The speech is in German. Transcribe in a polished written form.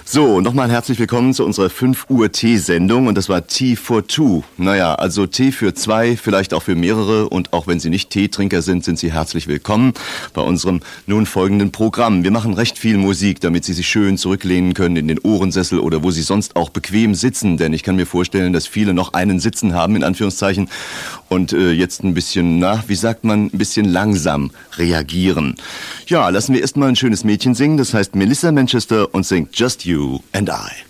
So, nochmal herzlich willkommen zu unserer 5 Uhr Tee-Sendung und das war Tea for Two. Naja, also Tee für zwei, vielleicht auch für mehrere und auch wenn Sie nicht Teetrinker sind, sind Sie herzlich willkommen bei unserem nun folgenden Programm. Wir machen recht viel Musik, damit Sie sich schön zurücklehnen können in den Ohrensessel oder wo Sie sonst auch bequem sitzen, denn ich kann mir vorstellen, dass viele noch einen Sitzen haben, in Anführungszeichen, und jetzt ein bisschen, wie sagt man, ein bisschen langsam reagieren. Ja, lassen wir erstmal ein schönes Mädchen singen, das heißt Melissa Manchester und singt Just You and I.